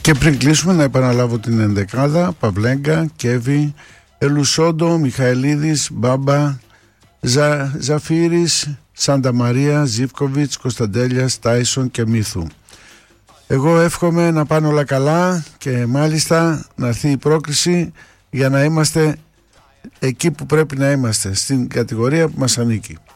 Και πριν κλείσουμε να επαναλάβω την ενδεκάδα: Παυλέγκα, Κέβι, Ελουσόντο, Μιχαηλίδης, Μπάμπα, Ζαφύρης, Σάντα Μαρία, Ζίβκοβιτς, Κωνσταντέλιας, Τάισον και Μύθου. Εγώ εύχομαι να πάνε όλα καλά και μάλιστα να έρθει η πρόκριση για να είμαστε εκεί που πρέπει να είμαστε, στην κατηγορία που μας ανήκει.